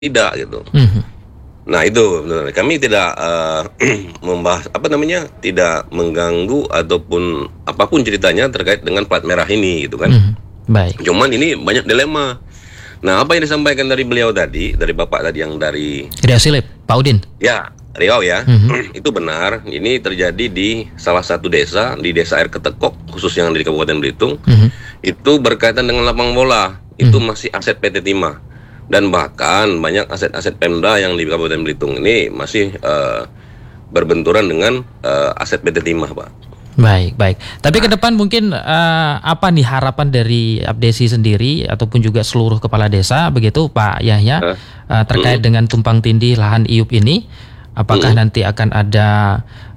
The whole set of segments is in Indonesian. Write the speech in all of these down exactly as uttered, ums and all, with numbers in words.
tidak gitu. Mhm. Nah itu benar. Kami tidak uh, membahas apa namanya, tidak mengganggu ataupun apapun ceritanya terkait dengan plat merah ini gitu kan. Mhm. Baik. Cuman ini banyak dilema. Nah apa yang disampaikan dari beliau tadi, dari bapak tadi yang dari Riau Silip, Pak Udin. ya Riau ya, Mhm. itu benar. Ini terjadi di salah satu desa, di desa Air Ketekok, khusus yang di Kabupaten Belitung. Mhm. Itu berkaitan dengan lapang bola. Itu Mhm. masih aset P T Timah. Dan bahkan banyak aset-aset Pemda yang di Kabupaten Belitung ini masih uh, berbenturan dengan uh, aset P T Timah, Pak. Baik, baik. Tapi ke depan mungkin uh, apa nih harapan dari Abdesi sendiri ataupun juga seluruh kepala desa begitu Pak Yahya Uh, uh, terkait mm, dengan tumpang tindih lahan I U P ini? Apakah mm, nanti akan ada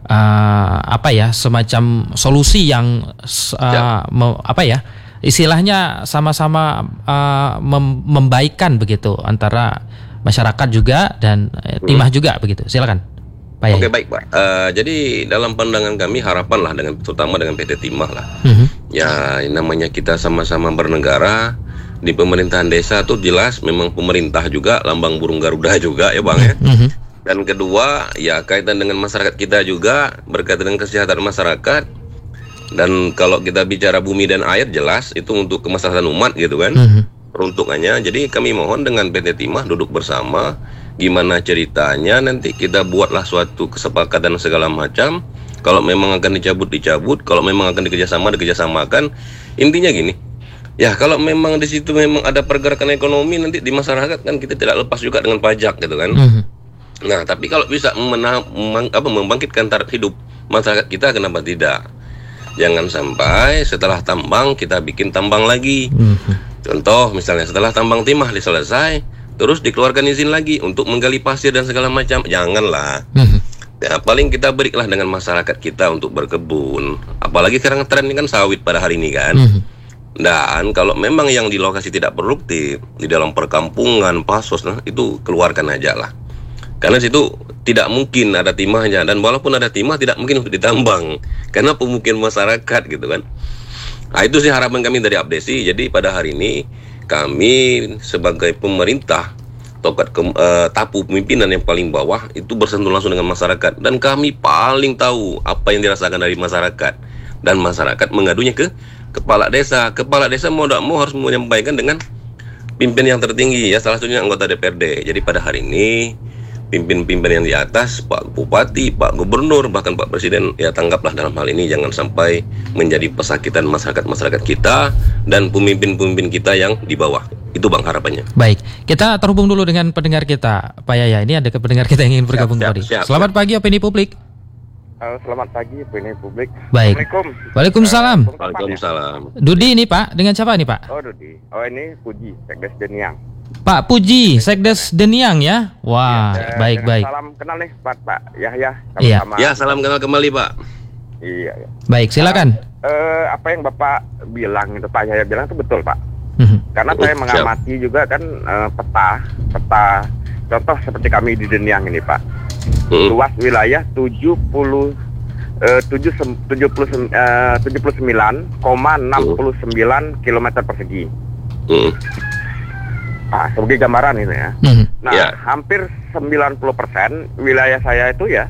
uh, apa ya semacam solusi yang uh, ya. me- apa ya istilahnya sama-sama uh, mem- membaikkan begitu antara masyarakat juga dan uh, Mm. timah juga begitu. Silakan Pak Oke Yahya. baik Pak. Eh, jadi dalam pandangan kami harapan lah dengan terutama dengan P T Timah lah. Mhm. Ya namanya kita sama-sama bernegara di pemerintahan desa tuh jelas memang pemerintah juga lambang burung Garuda juga ya Bang ya. Mhm. Dan kedua ya kaitan dengan masyarakat kita juga berkaitan dengan kesehatan masyarakat. Dan kalau kita bicara bumi dan air jelas itu untuk kemaslahatan umat gitu kan. Mhm. Peruntukannya. Jadi kami mohon dengan P T Timah duduk bersama, gimana ceritanya nanti kita buatlah suatu kesepakatan segala macam. Kalau memang akan dicabut dicabut, kalau memang akan dikerjasama dikerjasamakan. Intinya gini, ya kalau memang di situ memang ada pergerakan ekonomi nanti di masyarakat kan kita tidak lepas juga dengan pajak gitu kan. Mhm. Nah tapi kalau bisa mena- memang- apa, membangkitkan taraf hidup masyarakat kita kenapa tidak? Jangan sampai setelah tambang kita bikin tambang lagi. Mhm. Contoh misalnya setelah tambang timah diselesai, terus dikeluarkan izin lagi untuk menggali pasir dan segala macam. Janganlah. Mhm. Ya, paling kita berilah dengan masyarakat kita untuk berkebun. Apalagi sekarang tren ini kan sawit pada hari ini kan. Mhm. Dan kalau memang yang di lokasi tidak produktif, di dalam perkampungan, pasos, nah itu keluarkan aja lah. Karena situ tidak mungkin ada timahnya, dan walaupun ada timah tidak mungkin untuk ditambang karena pemukiman masyarakat gitu kan. Nah itu sih harapan kami dari Abdesi. Jadi pada hari ini kami sebagai pemerintah tokat ke, eh, tapu pemimpinan yang paling bawah itu bersentuh langsung dengan masyarakat, dan kami paling tahu apa yang dirasakan dari masyarakat, dan masyarakat mengadunya ke kepala desa. Kepala desa mau tidak mau harus menyampaikan dengan pimpin yang tertinggi ya, salah satunya anggota D P R D. Jadi pada hari ini pimpin-pimpin yang di atas, Pak Bupati, Pak Gubernur, bahkan Pak Presiden, ya tanggaplah dalam hal ini, jangan sampai menjadi pesakitan masyarakat-masyarakat kita dan pemimpin-pemimpin kita yang di bawah. Itu Bang harapannya. Baik, kita terhubung dulu dengan pendengar kita, Pak Yahya. Ini ada pendengar kita yang ingin bergabung Siap, tadi. siap, Selamat pagi, opini publik. Halo, selamat pagi, opini publik. Baik. Assalamualaikum. Waalaikumsalam. Eh, Bung Topan ya? Waalaikumsalam. Dudi ini Pak, dengan siapa nih Pak? Oh, Dudi. Oh, ini Puji, Sekdes Deniang. Pak Puji, Sekdes Deniang ya. Wah, Eh, baik dengan baik. Salam kenal nih, Pak Pak Yahya. Iya. Sama-sama. Ya salam kenal kembali Pak. Iya, ya. Baik, silakan. Eh, apa yang Bapak bilang itu, Pak Yahya bilang itu betul, Pak. Mhm. Karena Oh, saya siap. mengamati juga kan eh, peta, peta contoh seperti kami di Deniang ini, Pak. Hmm. Luas wilayah tujuh puluh eh, tujuh sem- tujuh puluh sem- eh, tujuh puluh sembilan koma enam sembilan kilometer persegi. Hmm. Ah, sebagai gambaran itu ya. Mhm. Nah, Ya. hampir sembilan puluh persen wilayah saya itu ya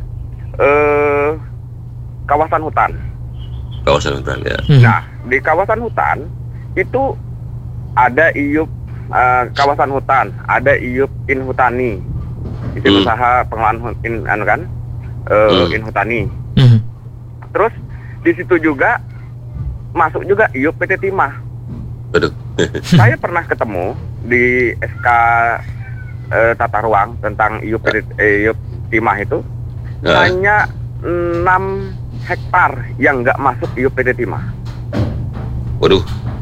eh kawasan hutan. Kawasan hutan ya. Mhm. Nah, di kawasan hutan itu ada I U P eh, kawasan hutan, ada I U P Inhutani. Itu Hmm. usaha pengelolaan hu- in, anu kan? Eh, Hmm. Inhutani. Mhm. Terus di situ juga masuk juga I U P P T Timah. Aduh. Saya pernah ketemu di S K eh, tata ruang tentang I U P, eh, I U P Timah itu Ah. hanya enam hektar yang nggak masuk I U P P T Timah. Waduh.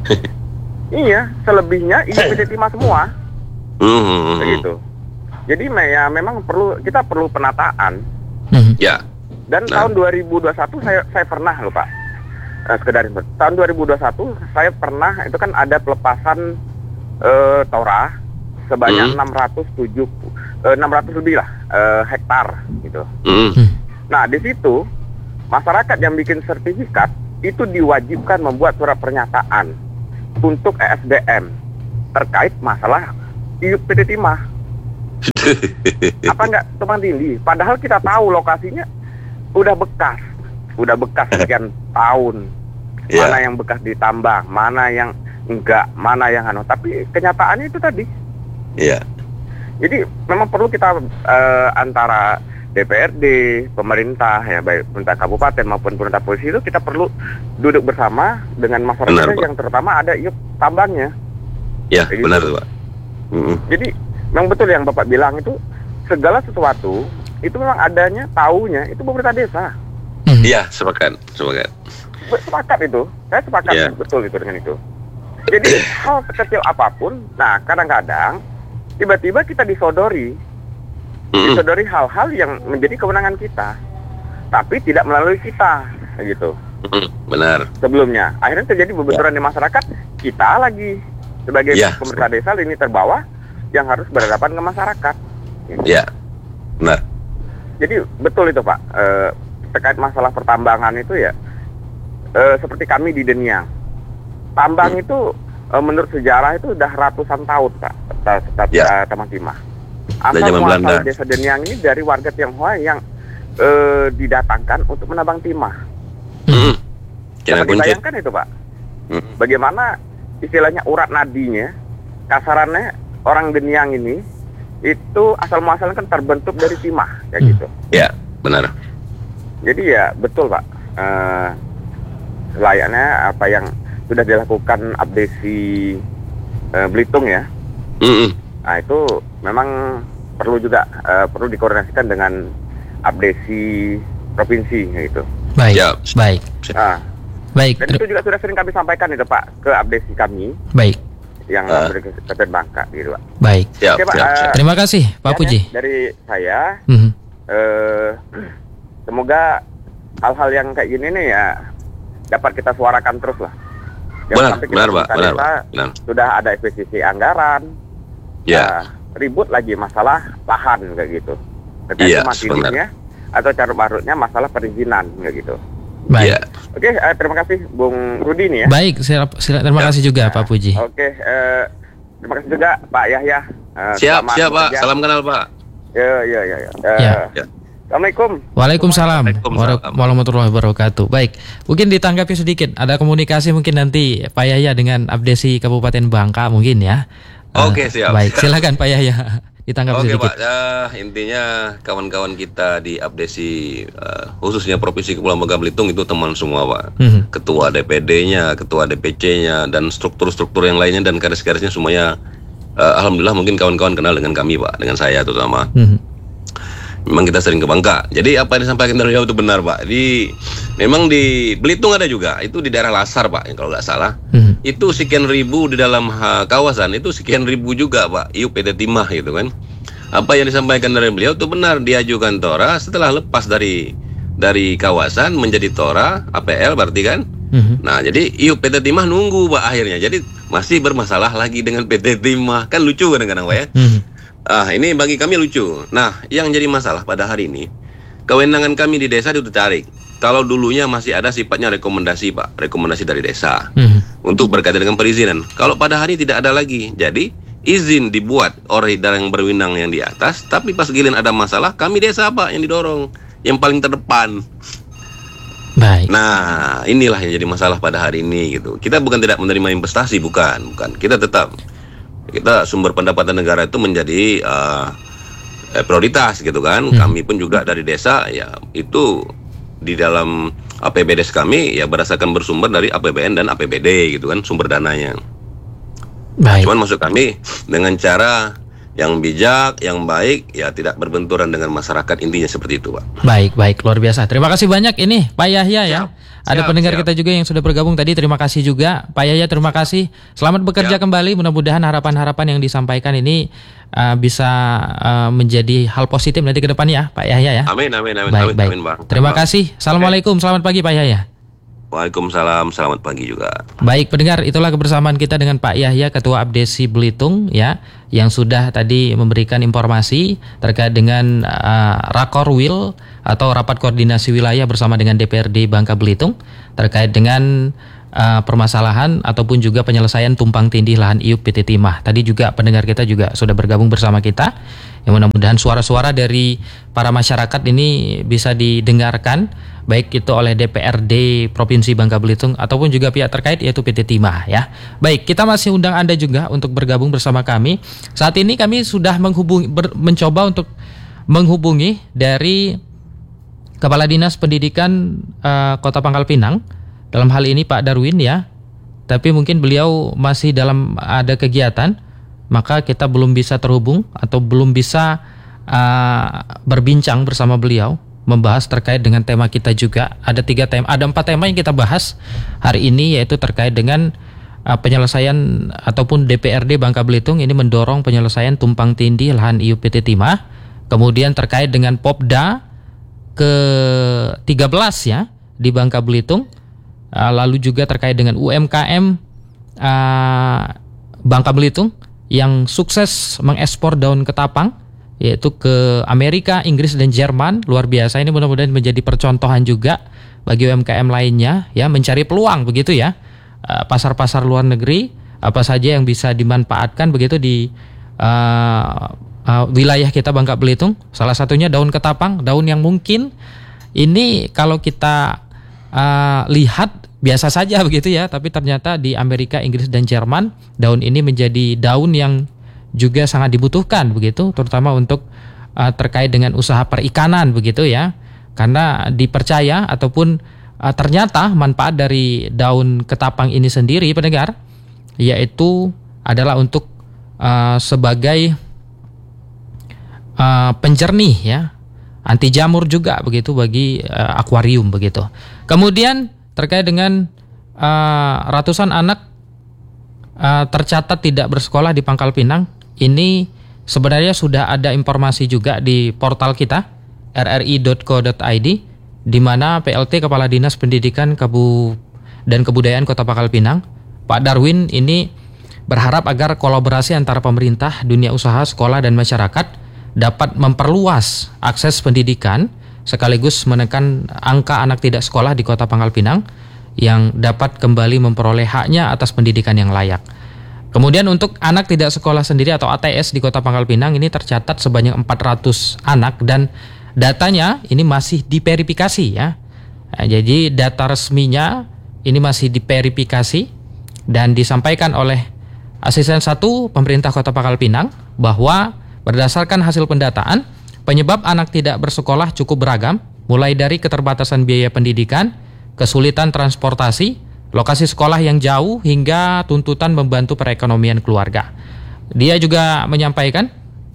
Iya, selebihnya I U P T Timah semua, Hmm. begitu. Jadi me- ya memang perlu kita perlu penataan. Mhm. Ya. Dan Nah. tahun dua ribu dua puluh satu saya saya pernah loh Pak. Eh, sekedar info. Tahun dua ribu dua puluh satu saya pernah itu kan ada pelepasan eh, Tora sebanyak Hmm. enam ratus tujuh eh, enam ratus lebih lah eh, hektar gitu. Hmm. Nah, di situ masyarakat yang bikin sertifikat itu diwajibkan membuat surat pernyataan untuk E S D M terkait masalah I U P P T Timah. Apa nggak tumpang tindih? Padahal kita tahu lokasinya udah bekas, udah bekas sekian tahun. Yeah. Mana yang bekas ditambang, mana yang enggak, mana yang anu. Tapi kenyataannya itu tadi. Iya. Jadi memang perlu kita uh, antara D P R D, pemerintah ya, baik pemerintah kabupaten maupun pemerintah provinsi itu kita perlu duduk bersama dengan masyarakat Benar, Pak. yang terutama ada yuk tambangnya. Ya, Kayak benar gitu. tuh, Pak. Mm-mm. Jadi memang betul yang Bapak bilang itu segala sesuatu itu memang adanya taunya itu pemerintah desa. Mhm. Iya, sepakat, sepakat. Sepakat itu, saya sepakat Yeah. betul itu dengan itu. Jadi hal sekecil apapun, nah kadang-kadang tiba-tiba kita disodori, Mm-mm. disodori hal-hal yang menjadi kewenangan kita, tapi tidak melalui kita, kayak gitu. Mm-mm. Benar. Sebelumnya, akhirnya terjadi benturan di masyarakat, kita lagi sebagai Ya. pemerintah desa lini terbawah yang harus berhadapan ke masyarakat. Ya, benar. Jadi betul itu Pak, eh, terkait masalah pertambangan itu ya, eh, seperti kami di Deniang, tambang Hmm. itu eh, menurut sejarah itu udah ratusan tahun Pak, tetap Ya. Taman Timah. Dari Asal zaman muasal Belanda. desa Deniang ini dari warga Tionghoa yang eh, didatangkan untuk menambang timah. Mm-mm. Kena Dapat kunci. dibayangkan itu Pak, Mm. bagaimana istilahnya urat nadinya, kasarannya orang Deniang ini itu asal muasalnya kan terbentuk dari timah kayak Hmm. gitu. Ya, benar. Jadi ya betul Pak, eh, layaknya apa yang sudah dilakukan abdesi eh, Belitung ya. Mm-mm. Nah itu memang perlu juga eh, perlu dikoordinasikan dengan abdesi provinsi gitu. Baik, Ya. baik, Nah, baik, dan ter- itu juga sudah sering kami sampaikan itu Pak ke abdesi kami baik, yang Ah. berkaitan Bangka gitu Pak. baik. Siap, Oke, Pak, siap, eh, siap. Terima kasih Pak Ya, Puji. dari saya Mhm. eh, semoga hal-hal yang kayak gini nih ya dapat kita suarakan terus lah. Jangan Benar, sampai kita benar, Pak. pemerintah Benar, desa Pak. Benar. sudah ada eksekusi anggaran, Ya. nah, ribut lagi masalah lahan kayak gitu. Ketika Iya, mandirinya atau cara barutnya masalah perizinan kayak gitu. Baik, Iya. Oke, eh, terima kasih Bung Rudi nih ya. baik. Sila, sila- terima Ya. kasih juga Pak Puji. Oke, eh, terima kasih juga Pak Yahya. Eh, Siap, selamat siap, Pak. bekerja. Salam kenal, Pak. Ya, ya, ya. ya. Eh, Ya. Ya. Assalamualaikum. Waalaikumsalam Waalaikumsalam. warahmatullahi wabarakatuh. Baik, mungkin ditanggapi sedikit. Ada komunikasi mungkin nanti Pak Yahya dengan abdesi Kabupaten Bangka mungkin ya. Eh, Oke, siap. Baik, silakan Pak Yahya. Ditanggapi Oke, sedikit. Pak. Ya, intinya kawan-kawan kita di abdesi eh, khususnya Provinsi Kepulauan Bangka Belitung itu teman semua, Pak. Mhm. Ketua D P D-nya, ketua D P C-nya, dan struktur-struktur yang lainnya dan garis-garisnya semuanya eh, alhamdulillah mungkin kawan-kawan kenal dengan kami, Pak, dengan saya terutama. Mhm. Memang kita sering ke Bangka. Jadi apa yang disampaikan dari beliau itu benar, Pak. Di memang di Belitung ada juga. Itu di daerah Lasar, Pak, yang kalau nggak salah. Mhm. Itu sekian ribu di dalam ha, kawasan itu sekian ribu juga, Pak. I U P T Timah gitu kan. Apa yang disampaikan dari beliau itu benar, diajukan Tora setelah lepas dari dari kawasan menjadi Tora A P L berarti kan. Mhm. Nah, jadi I U P T Timah nunggu, Pak, akhirnya. Jadi masih bermasalah lagi dengan P T Timah. Kan lucu kadang-kadang, Pak ya. Mhm. Ah, ini bagi kami lucu. Nah, yang jadi masalah pada hari ini, kewenangan kami di desa itu tarik. Kalau dulunya masih ada sifatnya rekomendasi, Pak, rekomendasi dari desa Mhm. untuk berkaitan dengan perizinan. Kalau pada hari ini tidak ada lagi, jadi izin dibuat oleh yang berwenang yang di atas, tapi pas giliran ada masalah, kami desa, Pak, yang didorong, yang paling terdepan. Baik. Nah, inilah yang jadi masalah pada hari ini gitu. Kita bukan tidak menerima investasi, bukan, bukan. Kita tetap kita sumber pendapatan negara itu menjadi uh, eh, prioritas gitu kan. Hmm. Kami pun juga dari desa ya itu di dalam A P B D S kami ya berdasarkan bersumber dari A P B N dan A P B D gitu kan sumber dananya. Baik. Cuman maksud kami dengan cara yang bijak, yang baik, ya tidak berbenturan dengan masyarakat, intinya seperti itu, Pak. Baik, baik, luar biasa. Terima kasih banyak ini Pak Yahya ya. Siap, Ada siap, pendengar siap. kita juga yang sudah bergabung tadi. Terima kasih juga Pak Yahya, terima kasih. Selamat bekerja Siap. kembali. Mudah-mudahan harapan-harapan yang disampaikan ini uh, bisa uh, menjadi hal positif nanti ke depan ya Pak Yahya ya. Amin, amin, amin, Baik, amin, baik. amin, Bang. Terima Bang. kasih. Assalamualaikum. Selamat pagi Pak Yahya. Waalaikumsalam, selamat pagi juga. Baik pendengar, itulah kebersamaan kita dengan Pak Yahya, Ketua Abdesi Belitung ya, yang sudah tadi memberikan informasi terkait dengan uh, Rakorwil atau Rapat Koordinasi Wilayah bersama dengan D P R D Bangka Belitung terkait dengan uh, permasalahan ataupun juga penyelesaian tumpang tindih lahan I U P P T Timah. Tadi juga pendengar kita juga sudah bergabung bersama kita. Yang mudah-mudahan suara-suara dari para masyarakat ini bisa didengarkan, baik itu oleh D P R D Provinsi Bangka Belitung ataupun juga pihak terkait yaitu P T Timah ya. Baik, kita masih undang Anda juga untuk bergabung bersama kami. Saat ini kami sudah menghubungi ber, mencoba untuk menghubungi dari Kepala Dinas Pendidikan uh, Kota Pangkal Pinang, dalam hal ini Pak Darwin ya. Tapi mungkin beliau masih dalam ada kegiatan, maka kita belum bisa terhubung atau belum bisa uh, berbincang bersama beliau membahas terkait dengan tema kita juga. Ada tiga tema, ada empat tema yang kita bahas hari ini, yaitu terkait dengan uh, penyelesaian ataupun D P R D Bangka Belitung ini mendorong penyelesaian tumpang tindih lahan I U P P T Timah. Kemudian terkait dengan Popda ke tiga belas ya di Bangka Belitung. Uh, lalu juga terkait dengan U M K M uh, Bangka Belitung yang sukses mengekspor daun ketapang, yaitu ke Amerika, Inggris, dan Jerman. Luar biasa, ini mudah-mudahan menjadi percontohan juga bagi U M K M lainnya ya, mencari peluang begitu ya, uh, pasar-pasar luar negeri apa saja yang bisa dimanfaatkan begitu di uh, uh, wilayah kita Bangka Belitung. Salah satunya daun ketapang, daun yang mungkin ini kalau kita uh, lihat biasa saja begitu ya, tapi ternyata di Amerika, Inggris, dan Jerman daun ini menjadi daun yang juga sangat dibutuhkan begitu, terutama untuk uh, terkait dengan usaha perikanan begitu ya, karena dipercaya ataupun uh, ternyata manfaat dari daun ketapang ini sendiri pendengar, yaitu adalah untuk uh, sebagai uh, penjernih ya, anti jamur juga begitu bagi uh, akuarium begitu. Kemudian terkait dengan uh, ratusan anak uh, tercatat tidak bersekolah di Pangkal Pinang, ini sebenarnya sudah ada informasi juga di portal kita r r i dot co dot i d, di mana P L T Kepala Dinas Pendidikan Kabu dan Kebudayaan Kota Pangkal Pinang, Pak Darwin, ini berharap agar kolaborasi antara pemerintah, dunia usaha, sekolah, dan masyarakat dapat memperluas akses pendidikan sekaligus menekan angka anak tidak sekolah di Kota Pangkal Pinang yang dapat kembali memperoleh haknya atas pendidikan yang layak. Kemudian untuk anak tidak sekolah sendiri atau A T S di Kota Pangkal Pinang ini tercatat sebanyak empat ratus anak, dan datanya ini masih diverifikasi ya. Nah, jadi data resminya ini masih diverifikasi dan disampaikan oleh Asisten satu Pemerintah Kota Pangkal Pinang bahwa berdasarkan hasil pendataan, penyebab anak tidak bersekolah cukup beragam, mulai dari keterbatasan biaya pendidikan, kesulitan transportasi, lokasi sekolah yang jauh, hingga tuntutan membantu perekonomian keluarga. Dia juga menyampaikan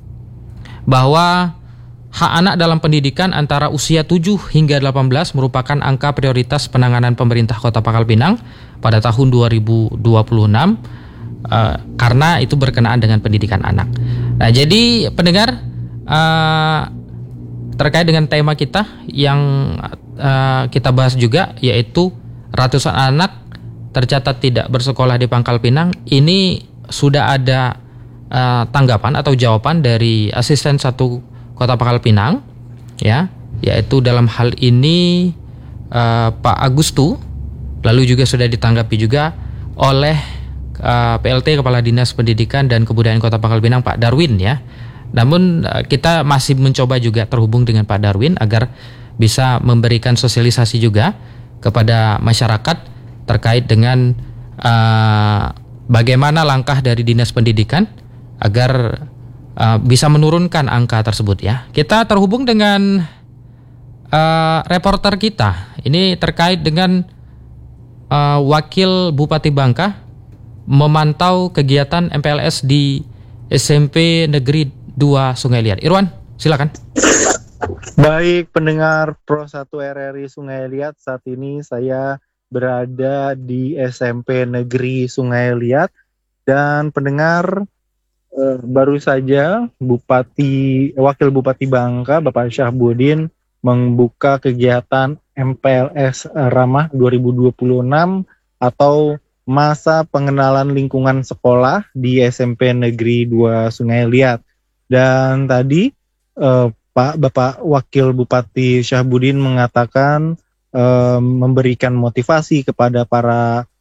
bahwa hak anak dalam pendidikan antara usia tujuh hingga delapan belas merupakan angka prioritas penanganan pemerintah Kota Pangkal Pinang pada tahun dua ribu dua puluh enam uh, karena itu berkenaan dengan pendidikan anak. Nah, jadi pendengar, Uh, terkait dengan tema kita yang uh, kita bahas juga, yaitu ratusan anak tercatat tidak bersekolah di Pangkal Pinang, ini sudah ada uh, tanggapan atau jawaban dari Asisten satu Kota Pangkal Pinang ya, yaitu dalam hal ini uh, Pak Agustu, lalu juga sudah ditanggapi juga oleh uh, P L T Kepala Dinas Pendidikan dan Kebudayaan Kota Pangkal Pinang Pak Darwin ya. Namun kita masih mencoba juga terhubung dengan Pak Darwin agar bisa memberikan sosialisasi juga kepada masyarakat terkait dengan uh, bagaimana langkah dari Dinas Pendidikan agar uh, bisa menurunkan angka tersebut ya. Kita terhubung dengan uh, reporter kita. Ini terkait dengan uh, Wakil Bupati Bangka memantau kegiatan M P L S di S M P Negeri dua Sungai Liat. Irwan, silakan. Baik, pendengar Pro satu R R I Sungai Liat, saat ini saya berada di S M P Negeri Sungai Liat, dan pendengar eh, baru saja Bupati Wakil Bupati Bangka Bapak Syahbudin membuka kegiatan M P L S Ramah dua ribu dua puluh enam atau masa pengenalan lingkungan sekolah di S M P Negeri dua Sungai Liat. Dan tadi eh, Pak Bapak Wakil Bupati Syahbudin mengatakan eh, memberikan motivasi kepada para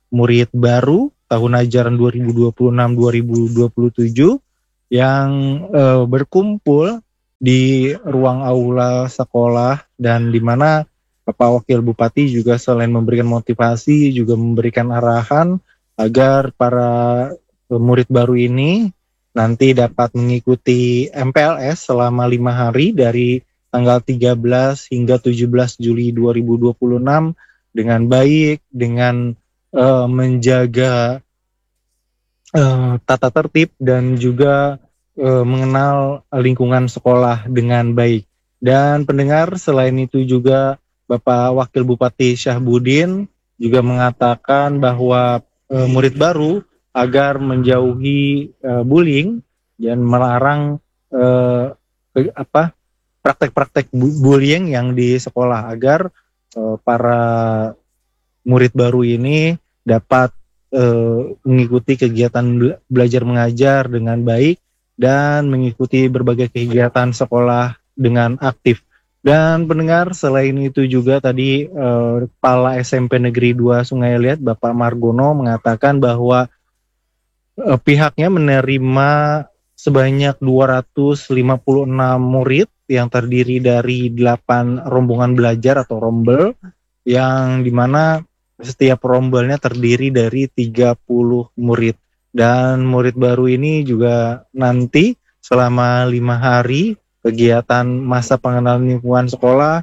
murid baru tahun ajaran dua ribu dua puluh enam dua ribu dua puluh tujuh yang uh, berkumpul di ruang aula sekolah, dan di mana Bapak Wakil Bupati juga selain memberikan motivasi juga memberikan arahan agar para murid baru ini nanti dapat mengikuti M P L S selama lima hari dari tanggal tiga belas hingga tujuh belas Juli dua ribu dua puluh enam dengan baik, dengan uh, menjaga uh, tata tertib dan juga uh, mengenal lingkungan sekolah dengan baik. Dan pendengar, selain itu juga Bapak Wakil Bupati Syahbudin juga mengatakan bahwa e, murid baru agar menjauhi e, bullying dan melarang e, ke, apa praktek-praktek bu- bullying yang di sekolah, agar e, para murid baru ini dapat e, mengikuti kegiatan bela- belajar mengajar dengan baik dan mengikuti berbagai kegiatan sekolah dengan aktif. Dan pendengar, selain itu juga tadi eh, Kepala S M P Negeri dua Sungai Liat Bapak Margono mengatakan bahwa eh, pihaknya menerima sebanyak dua ratus lima puluh enam murid yang terdiri dari delapan rombongan belajar atau rombel, yang dimana setiap rombelnya terdiri dari tiga puluh murid. Dan murid baru ini juga nanti selama lima hari kegiatan masa pengenalan lingkungan sekolah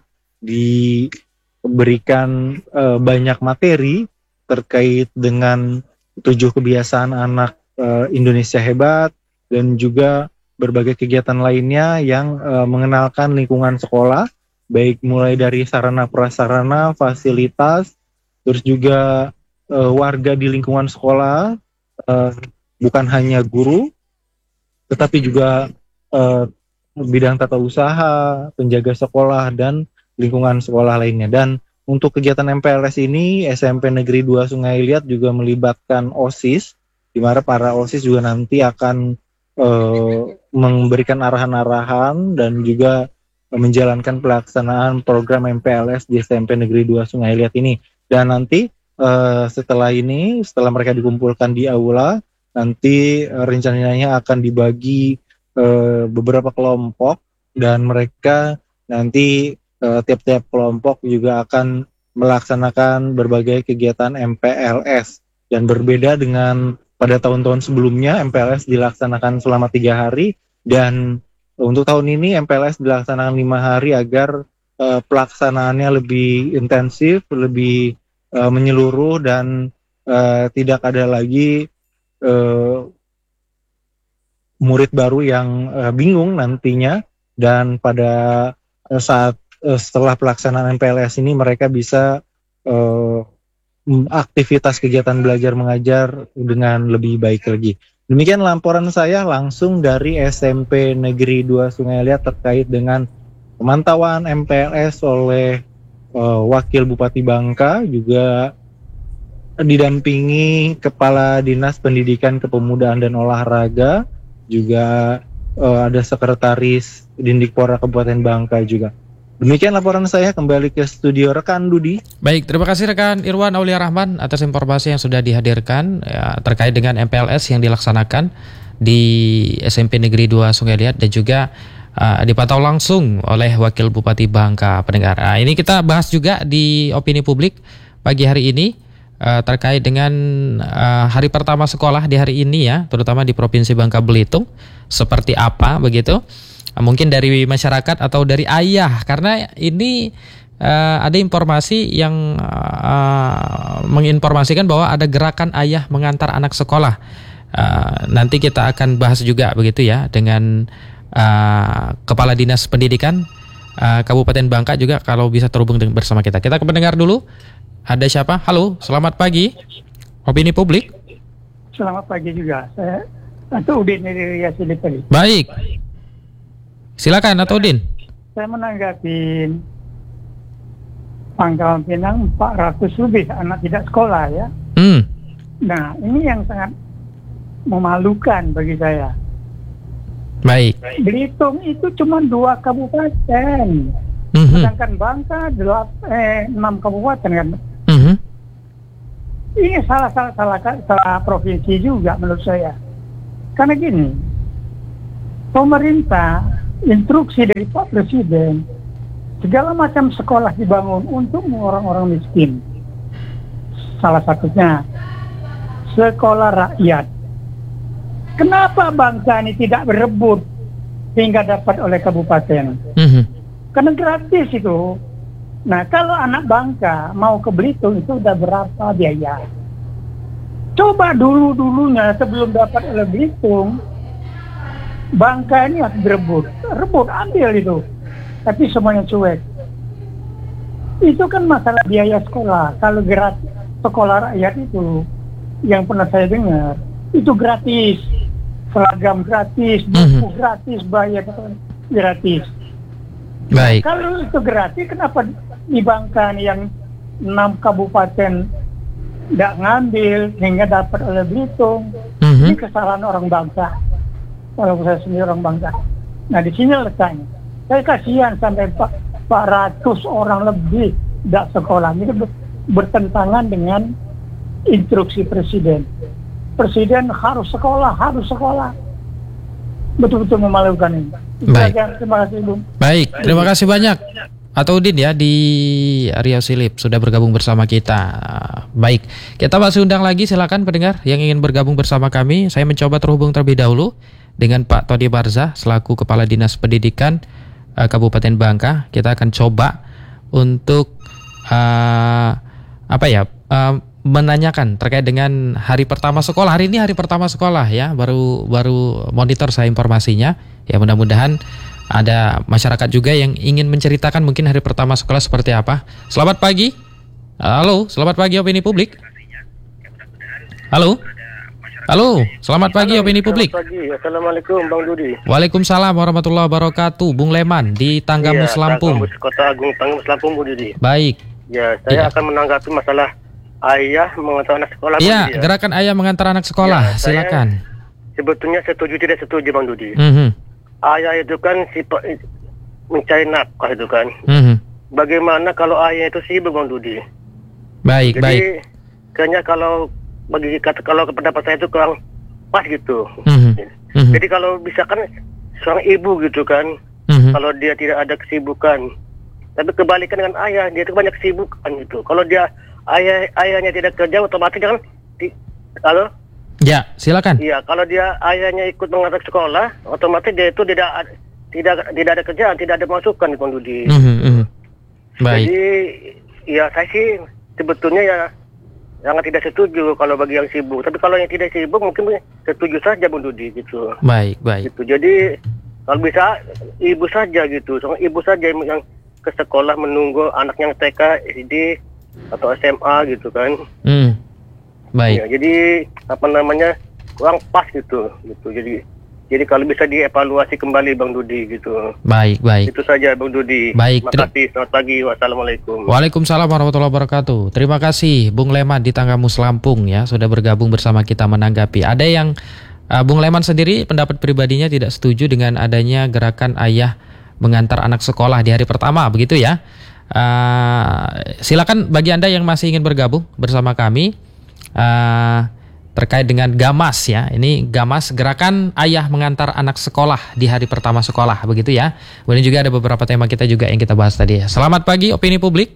diberikan e, banyak materi terkait dengan tujuh kebiasaan anak e, Indonesia hebat, dan juga berbagai kegiatan lainnya yang e, mengenalkan lingkungan sekolah, baik mulai dari sarana prasarana, fasilitas, terus juga e, warga di lingkungan sekolah, e, bukan hanya guru, tetapi juga e, bidang tata usaha, penjaga sekolah, dan lingkungan sekolah lainnya. Dan untuk kegiatan M P L S ini, S M P Negeri dua Sungai Liat juga melibatkan OSIS, di mana para OSIS juga nanti akan uh, memberikan arahan-arahan dan juga menjalankan pelaksanaan program M P L S di S M P Negeri dua Sungai Liat ini. Dan nanti uh, setelah ini, setelah mereka dikumpulkan di aula, nanti uh, rencananya akan dibagi Uh, beberapa kelompok, dan mereka nanti uh, tiap-tiap kelompok juga akan melaksanakan berbagai kegiatan M P L S. Dan berbeda dengan pada tahun-tahun sebelumnya, M P L S dilaksanakan selama tiga hari, dan untuk tahun ini M P L S dilaksanakan lima hari agar uh, pelaksanaannya lebih intensif, lebih uh, menyeluruh, dan uh, tidak ada lagi uh, murid baru yang uh, bingung nantinya. Dan pada uh, saat uh, setelah pelaksanaan M P L S ini, mereka bisa uh, aktivitas kegiatan belajar mengajar dengan lebih baik lagi. Demikian laporan saya langsung dari S M P Negeri dua Sungai Liat terkait dengan pemantauan M P L S oleh uh, Wakil Bupati Bangka, juga didampingi Kepala Dinas Pendidikan Kepemudaan dan Olahraga, juga uh, ada Sekretaris Dindikpora Kabupaten Bangka juga. Demikian laporan saya, kembali ke studio rekan Dudi. Baik, terima kasih rekan Irwan Aulia Rahman atas informasi yang sudah dihadirkan ya, terkait dengan M P L S yang dilaksanakan di S M P Negeri dua Sungai Liat, dan juga uh, dipantau langsung oleh Wakil Bupati Bangka, pendengar. Nah, ini kita bahas juga di opini publik pagi hari ini uh, terkait dengan uh, hari pertama sekolah di hari ini ya, terutama di Provinsi Bangka Belitung, seperti apa begitu. Uh, mungkin dari masyarakat atau dari ayah, karena ini uh, ada informasi yang uh, menginformasikan bahwa ada gerakan ayah mengantar anak sekolah. Uh, nanti kita akan bahas juga begitu ya dengan uh, Kepala Dinas Pendidikan uh, Kabupaten Bangka juga, kalau bisa terhubung dengan bersama kita. Kita ke pendengar dulu. Ada siapa? Halo, selamat pagi. Opini publik. Selamat pagi juga. Saya Atau Udin dari Riasili tadi. Baik. Silakan Atau Udin. Saya menanggapi Pangkalan Pinang empat ratus lebih anak tidak sekolah ya. Hmm. Nah, ini yang sangat memalukan bagi saya. Baik. Belitung itu cuma dua kabupaten, Mm-hmm. sedangkan Bangka delap, eh, enam kabupaten kan. Mm-hmm. ini salah salah salah salah provinsi juga menurut saya. Karena gini, pemerintah instruksi dari Pak Presiden segala macam sekolah dibangun untuk orang-orang miskin. Salah satunya sekolah rakyat. Kenapa bangsa ini tidak berebut hingga dapat oleh kabupaten? Mhm. Karena gratis itu. Nah, kalau anak Bangka mau ke Belitung itu udah berapa biaya? Coba dulu-dulunya sebelum dapat oleh Belitung, Bangka ini harus berebut. Rebut, ambil itu. Tapi semuanya cuek. Itu kan masalah biaya sekolah. Kalau gratis, sekolah rakyat itu, yang pernah saya dengar, itu gratis. Seragam gratis, buku Mhm. gratis, bayar gratis. Baik. Kalau itu gratis, kenapa di Bangka nih yang enam kabupaten tidak ngambil hingga dapat oleh Belitung? Mhm. Ini kesalahan orang Bangka. Kalau saya sendiri orang Bangka. Nah, di sini letaknya. Saya kasihan sampai empat ratus orang lebih tidak sekolah. Ini ber- bertentangan dengan instruksi Presiden. Presiden harus sekolah, harus sekolah. Betul-betul memalukan ini. Itu Baik. saja. Terima kasih, Bung. Baik, terima kasih banyak Atau Udin ya di Riau Silip sudah bergabung bersama kita. Baik, kita masih undang lagi, silakan pendengar yang ingin bergabung bersama kami. Saya mencoba terhubung terlebih dahulu dengan Pak Todi Barzah selaku Kepala Dinas Pendidikan uh, Kabupaten Bangka. Kita akan coba untuk uh, apa ya? Uh, menanyakan terkait dengan hari pertama sekolah. Hari ini hari pertama sekolah ya, baru baru monitor saya informasinya. Ya mudah-mudahan ada masyarakat juga yang ingin menceritakan mungkin hari pertama sekolah seperti apa. Selamat pagi. Halo, selamat pagi Opini Publik. Halo. Halo, selamat pagi Opini Publik. Selamat pagi. Assalamualaikum Bang Dudi. Waalaikumsalam warahmatullahi wabarakatuh. Bung Leman di Tanggamus Iya, Lampung. Tanggamus, Kota Agung Tanggamus Lampung, Bu Dudi. Baik. Ya, saya Iya. akan menanggapi masalah ayah mengantar anak sekolah. Bu Iya, Dudi, ya. gerakan ayah mengantar anak sekolah. Ya, saya- Silakan. Sebetulnya setuju tidak setuju Bang Dudi. Mhm. Ayah itu kan sifat mencari nafkah itu kan. Mhm. Bagaimana kalau ayah itu sibuk Bang Dudi? Baik, Jadi baik. kayaknya kalau bagi kata kalau pendapat saya itu kurang pas gitu. Mhm. Mhm. Jadi kalau bisa kan seorang ibu gitu kan, Mhm. kalau dia tidak ada kesibukan. Tapi kebalikan dengan ayah, dia itu banyak kesibukan gitu. Kalau dia ayah ayahnya tidak kerja, otomatis kan di, kalau Ya, silakan. iya kalau dia ayahnya ikut mengantar sekolah, otomatis dia itu tidak ad- tidak tidak ada kerjaan, tidak ada masukan di Bang Dudi. Mhm, mhm. Baik. Jadi ya saya sih sebetulnya ya sangat tidak setuju kalau bagi yang sibuk. Tapi kalau yang tidak sibuk mungkin setuju saja Bang Dudi gitu. Baik, baik. Gitu. Jadi kalau bisa ibu saja gitu, seorang ibu saja yang yang ke sekolah menunggu anaknya yang T K, S D atau S M A gitu kan. Hmm. Baik. Ya, jadi apa namanya kurang pas gitu, gitu. Jadi jadi kalau bisa dievaluasi kembali Bang Dudi gitu. Baik, baik. Itu saja Bang Dudi. Baik, Terima kasih. Selamat pagi. Wassalamualaikum. Waalaikumsalam warahmatullahi wabarakatuh. Terima kasih Bung Leman di Tanggamus Lampung ya sudah bergabung bersama kita menanggapi. Ada yang uh, Bung Leman sendiri pendapat pribadinya tidak setuju dengan adanya gerakan ayah mengantar anak sekolah di hari pertama begitu ya. Uh, silakan bagi Anda yang masih ingin bergabung bersama kami uh, terkait dengan GAMAS ya. Ini GAMAS gerakan ayah mengantar anak sekolah di hari pertama sekolah begitu ya. Kemudian juga ada beberapa tema kita juga yang kita bahas tadi ya. Selamat pagi Opini Publik.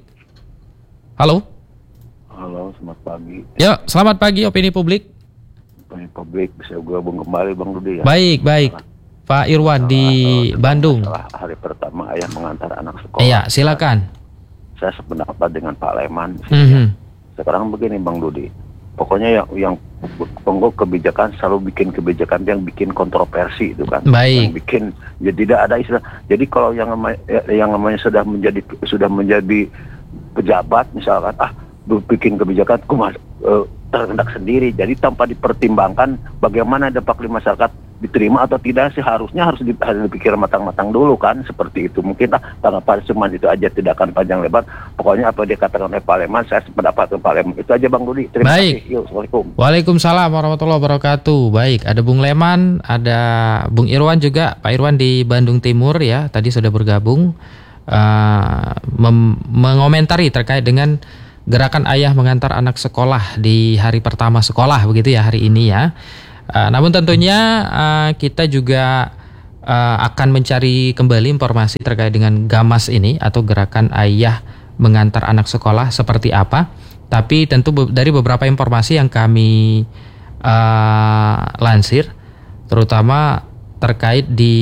Halo. Halo, selamat pagi. Ya, selamat pagi Opini Publik. Opini Publik bisa gabung kembali Bang Dudi ya. Baik, baik. Pak Irwan di Masalah- Bandung. masalah hari pertama ayah mengantar anak sekolah. Iya, silakan. Saya sependapat dengan Pak Leman. Mhm. Sekarang begini Bang Dudi. Pokoknya yang yang pokok kebijakan selalu bikin kebijakan yang bikin kontroversi itu kan. Baik. Yang bikin ya tidak ada istilah. Jadi kalau yang namanya, yang namanya sudah menjadi sudah menjadi pejabat misalkan ah bikin kebijakan kumas uh, terhendak sendiri. Jadi tanpa dipertimbangkan bagaimana dampak di masyarakat diterima atau tidak sih harusnya harus, di, harus dipikir matang-matang dulu kan seperti itu. Mungkin ah tanggapan cuma itu aja tidak akan panjang lebar. Pokoknya apa dia katakan oleh Pak Leman saya sependapat dengan Pak Leman. Itu aja Bang Dudi. Terima Baik. kasih. Yuk, Assalamualaikum. Waalaikumsalam warahmatullahi wabarakatuh. Baik, ada Bung Leman, ada Bung Irwan juga. Pak Irwan di Bandung Timur ya, tadi sudah bergabung uh, mem- mengomentari terkait dengan gerakan ayah mengantar anak sekolah di hari pertama sekolah begitu ya hari ini ya. Uh, namun tentunya uh, kita juga uh, akan mencari kembali informasi terkait dengan Gamas ini atau gerakan ayah mengantar anak sekolah seperti apa. Tapi tentu be- dari beberapa informasi yang kami uh, lansir, terutama terkait di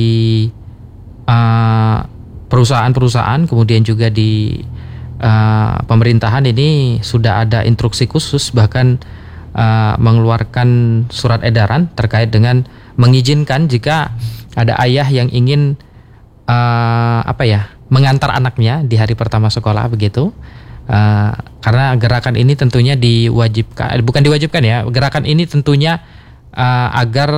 uh, perusahaan-perusahaan, kemudian juga di uh, pemerintahan ini sudah ada instruksi khusus, bahkan uh, mengeluarkan surat edaran terkait dengan mengizinkan jika ada ayah yang ingin uh, apa ya mengantar anaknya di hari pertama sekolah begitu. Uh, karena gerakan ini tentunya diwajibkan, bukan diwajibkan ya, gerakan ini tentunya uh, agar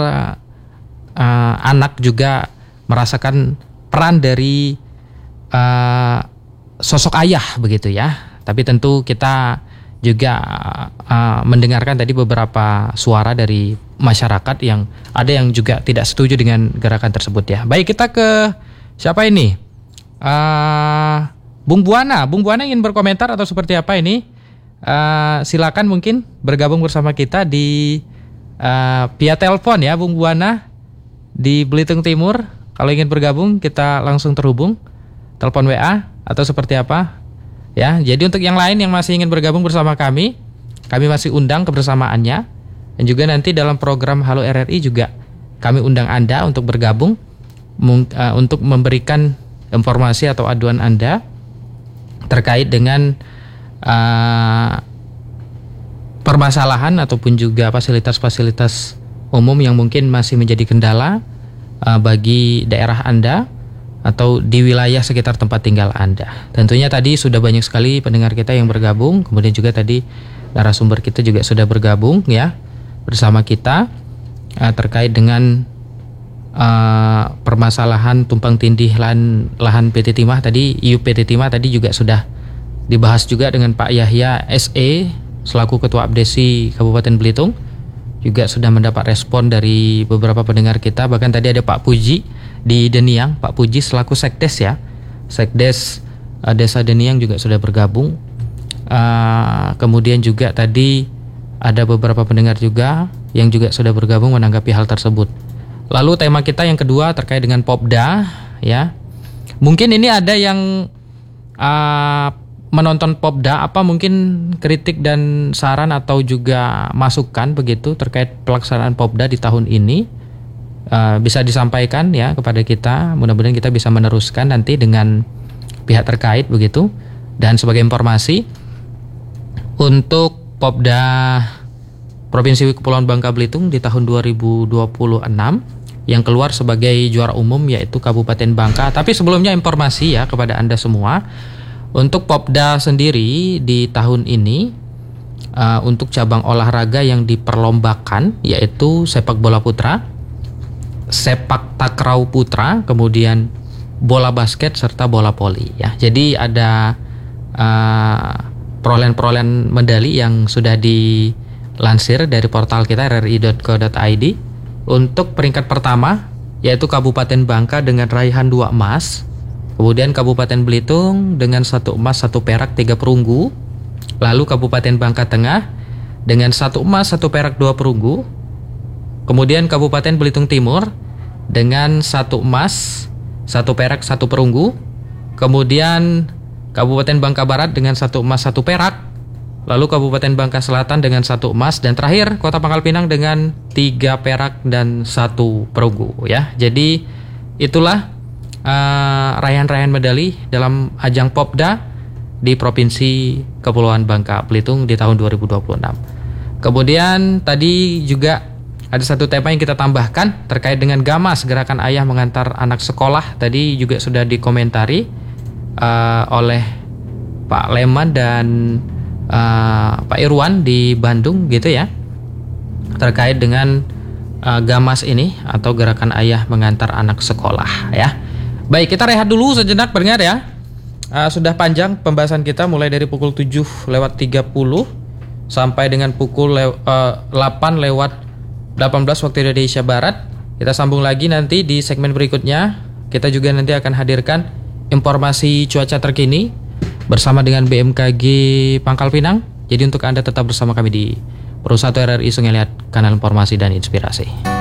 uh, anak juga merasakan peran dari uh, sosok ayah begitu ya. Tapi tentu kita juga uh, mendengarkan tadi beberapa suara dari masyarakat yang ada yang juga tidak setuju dengan gerakan tersebut ya. Baik, kita ke siapa ini? Uh, Bung Buana, Bung Buana ingin berkomentar atau seperti apa ini? Uh, silakan mungkin bergabung bersama kita di uh, via telepon ya, Bung Buana di Belitung Timur. Kalau ingin bergabung kita langsung terhubung, telepon W A atau seperti apa? Ya, jadi untuk yang lain yang masih ingin bergabung bersama kami, kami masih undang kebersamaannya, dan juga nanti dalam program Halo R R I juga kami undang Anda untuk bergabung mung, uh, untuk memberikan informasi atau aduan Anda terkait dengan uh, permasalahan ataupun juga fasilitas-fasilitas umum yang mungkin masih menjadi kendala uh, bagi daerah Anda atau di wilayah sekitar tempat tinggal Anda. Tentunya tadi sudah banyak sekali pendengar kita yang bergabung, kemudian juga tadi narasumber kita juga sudah bergabung ya bersama kita uh, terkait dengan Uh, permasalahan tumpang tindih lahan, lahan P T Timah tadi, I U P P T Timah tadi juga sudah dibahas juga dengan Pak Yahya S E selaku Ketua Abdesi Kabupaten Belitung, juga sudah mendapat respon dari beberapa pendengar kita. Bahkan tadi ada Pak Puji di Deniang, Pak Puji selaku Sekdes ya, Sekdes uh, Desa Deniang juga sudah bergabung. Uh, kemudian juga tadi ada beberapa pendengar juga yang juga sudah bergabung menanggapi hal tersebut. Lalu tema kita yang kedua terkait dengan Popda ya. Mungkin ini ada yang uh, menonton Popda, apa mungkin kritik dan saran atau juga masukan begitu terkait pelaksanaan Popda di tahun ini, uh, bisa disampaikan ya kepada kita. Mudah-mudahan kita bisa meneruskan nanti dengan pihak terkait begitu. Dan sebagai informasi untuk Popda Provinsi Kepulauan Bangka Belitung di tahun dua ribu dua puluh enam yang keluar sebagai juara umum yaitu Kabupaten Bangka. Tapi sebelumnya informasi ya kepada Anda semua, untuk Popda sendiri di tahun ini uh, untuk cabang olahraga yang diperlombakan yaitu sepak bola putra, sepak takraw putra, kemudian bola basket serta bola voli ya. Jadi ada uh, perolehan-perolehan medali yang sudah dilansir dari portal kita r r i dot co dot i d. Untuk peringkat pertama yaitu Kabupaten Bangka dengan raihan dua emas, kemudian Kabupaten Belitung dengan satu emas, satu perak, tiga perunggu, lalu Kabupaten Bangka Tengah dengan satu emas, satu perak, dua perunggu, kemudian Kabupaten Belitung Timur dengan satu emas, satu perak, satu perunggu, kemudian Kabupaten Bangka Barat dengan satu emas, satu perak, lalu Kabupaten Bangka Selatan dengan satu emas, dan terakhir Kota Pangkal Pinang dengan tiga perak dan satu perunggu ya. Jadi itulah uh, raihan-raihan medali dalam ajang Popda di Provinsi Kepulauan Bangka Belitung di tahun dua ribu dua puluh enam. Kemudian tadi juga ada satu tema yang kita tambahkan terkait dengan Gamas, gerakan ayah mengantar anak sekolah. Tadi juga sudah dikomentari uh, oleh Pak Leman dan Uh, Pak Irwan di Bandung gitu ya, terkait dengan uh, Gamas ini atau gerakan ayah mengantar anak sekolah ya. Baik, kita rehat dulu sejenak pendengar ya. uh, Sudah panjang pembahasan kita mulai dari pukul tujuh lewat tiga puluh sampai dengan pukul lew- uh, delapan lewat delapan belas waktu Indonesia Barat. Kita sambung lagi nanti di segmen berikutnya. Kita juga nanti akan hadirkan informasi cuaca terkini bersama dengan B M K G Pangkal Pinang. Jadi untuk Anda tetap bersama kami di Pro satu R R I Sungai Liat, kanal informasi dan inspirasi.